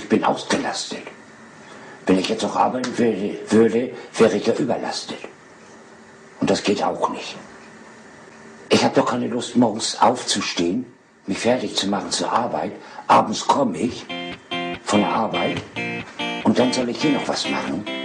ich bin ausgelastet. Wenn ich jetzt noch arbeiten würde, wäre ich ja überlastet. Und das geht auch nicht. Ich habe doch keine Lust, morgens aufzustehen, mich fertig zu machen zur Arbeit. Abends komme ich von der Arbeit und dann soll ich hier noch was machen.